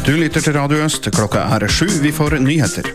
Du lytter til Radio Øst, klokka 7, vi får nyheter.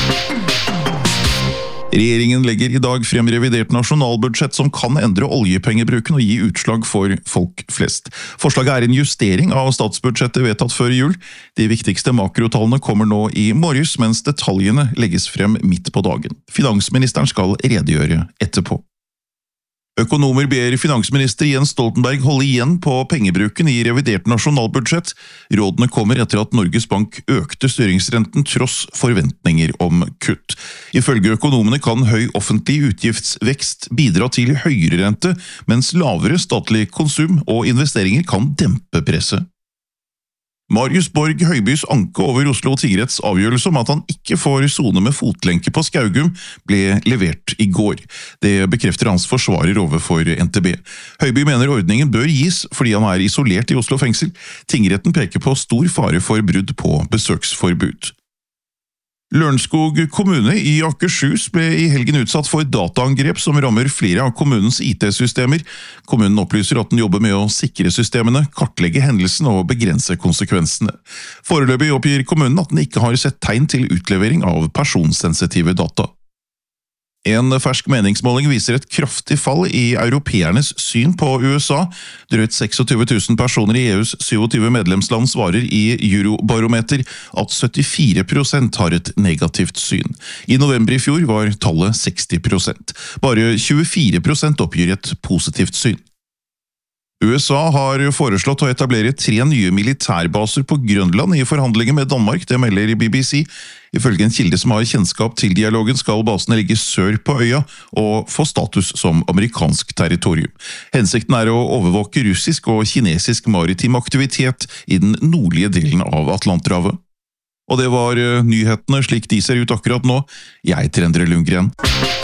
Regjeringen legger i dag frem revidert nasjonalbudsjett som kan endre oljepengebruken og gi utslag for folk flest. Forslaget er en justering av statsbudsjettet vedtatt før jul. De viktigste makrotallene kommer nå i morges, mens detaljene legges frem midt på dagen. Finansministeren skal redegjøre etterpå. Økonomer ber finansminister Jens Stoltenberg holde igjen på pengebruken i revidert nasjonalbudsjett. Rådene kommer etter at Norges Bank økte styringsrenten tross forventninger om kutt. Ifølge økonomene kan høy offentlig utgiftsvekst bidra til høyere rente, mens lavere statlig konsum og investeringer kan dempe presset. Marius Borg Høibys anke over Oslo tingretts avgjørelse om at han ikke får sone med fotlenke på Skaugum ble levert i går. Det bekrefter hans forsvarer overfor NTB. Høiby mener ordningen bør gis fordi han er isolert i Oslo fengsel. Tingretten peker på stor fare for brudd på besøksforbud. Lørenskog kommune i Akershus ble i helgen utsatt for dataangrep som rammer flere av kommunens IT-systemer. Kommunen opplyser at den jobber med å sikre systemene, kartlegge hendelsen og begrense konsekvensene. Foreløpig oppgir kommunen at den ikke har sett tegn til utlevering av personsensitive data. En fersk meningsmåling viser et kraftig fall i europeernes syn på USA. Drøyt 26 000 personer i EUs 27 medlemsland svarer i Eurobarometer at 74% har et negativt syn. I november i fjor var tallet 60%. Bare 24% oppgir et positivt syn. USA har foreslått å etablere 3 nye militærbaser på Grønland i forhandlinger med Danmark, det melder BBC. Ifølge en kilde som har kjennskap til dialogen skal basene ligge sør på øya og få status som amerikansk territorium. Hensikten er å overvåke russisk og kinesisk maritim aktivitet i den nordlige delen av Atlanterhavet. Og det var nyhetene slik de ser ut akkurat nå. Jeg heter Endre Lundgren.